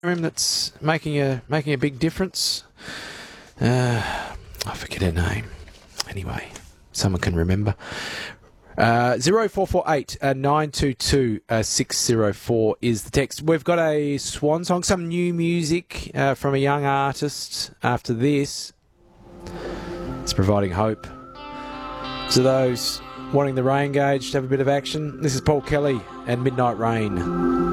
him that's making a big difference. I forget her name. Anyway, someone can remember. 0448 922 604 is the text. We've got a swan song, some new music from a young artist after this. It's providing hope to those wanting the rain gauge to have a bit of action. This is Paul Kelly and Midnight Rain.